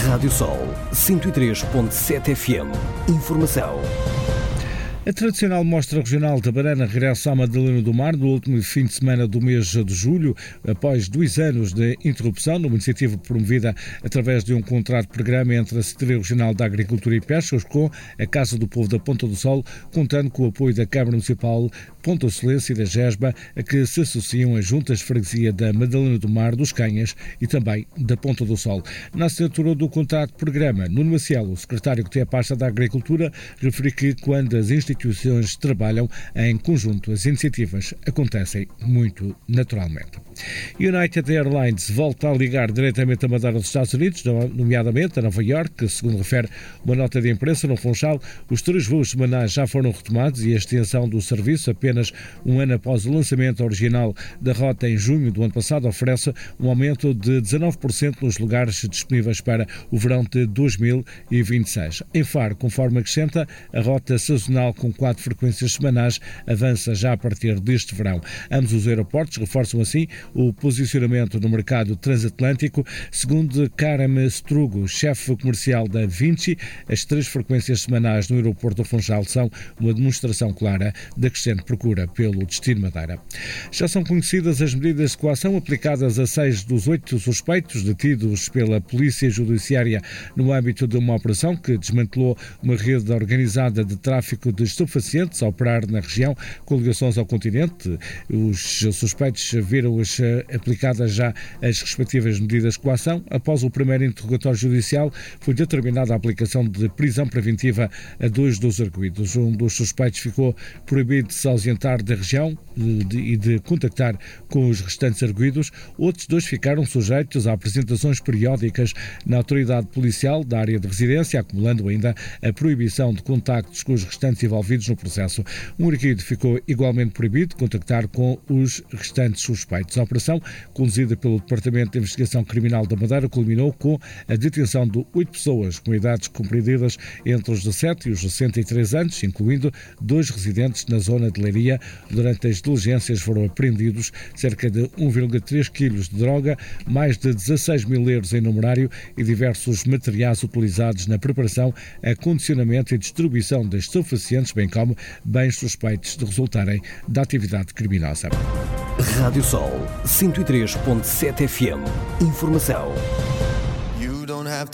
Rádio Sol 103.7 FM. Informação. A tradicional Mostra Regional da Banana regressa à Madalena do Mar no último fim de semana do mês de julho, após 2 anos de interrupção, numa iniciativa promovida através de um contrato de programa entre a Secretaria Regional da Agricultura e Pescas com a Casa do Povo da Ponta do Sol, contando com o apoio da Câmara Municipal Ponta Solense e da GESBA, a que se associam as juntas de freguesia da Madalena do Mar, dos Canhas e também da Ponta do Sol. Na assinatura do contrato de programa, Nuno Maciel, o secretário que tem a pasta da Agricultura, referiu que quando as instituições trabalham em conjunto, as iniciativas acontecem muito naturalmente. United Airlines volta a ligar diretamente a Madeira dos Estados Unidos, nomeadamente a Nova Iorque, segundo refere uma nota de imprensa no Funchal. Os 3 voos semanais já foram retomados e a extensão do serviço, apenas um ano após o lançamento original da rota em junho do ano passado, oferece um aumento de 19% nos lugares disponíveis para o verão de 2026. Em Faro, conforme acrescenta, a rota sazonal com 4 frequências semanais avança já a partir deste verão. Ambos os aeroportos reforçam assim o posicionamento no mercado transatlântico. Segundo Karen Strugo, chefe comercial da Vinci, as 3 frequências semanais no aeroporto do Funchal são uma demonstração clara da crescente procura pelo destino Madeira. Já são conhecidas as medidas de coação aplicadas a 6 dos 8 suspeitos detidos pela Polícia Judiciária no âmbito de uma operação que desmantelou uma rede organizada de tráfico de estupefacientes a operar na região com ligações ao continente. Os suspeitos viram-as aplicadas já as respectivas medidas de coação. Após o primeiro interrogatório judicial, foi determinada a aplicação de prisão preventiva a 2 dos arguidos. Um dos suspeitos ficou proibido de se ausentar da região e de contactar com os restantes arguidos. Outros 2 ficaram sujeitos a apresentações periódicas na autoridade policial da área de residência, acumulando ainda a proibição de contactos com os restantes envolvidos no processo. Um arguido ficou igualmente proibido de contactar com os restantes suspeitos. A operação, conduzida pelo Departamento de Investigação Criminal da Madeira, culminou com a detenção de 8 pessoas com idades compreendidas entre os 17 e os 63 anos, incluindo 2 residentes na zona de Leiria. Durante as diligências foram apreendidos cerca de 1,3 kg de droga, mais de 16 mil euros em numerário e diversos materiais utilizados na preparação, acondicionamento e distribuição de estupefacientes, bem como bens suspeitos de resultarem da atividade criminosa. Rádio Sol 103.7 FM. Informação.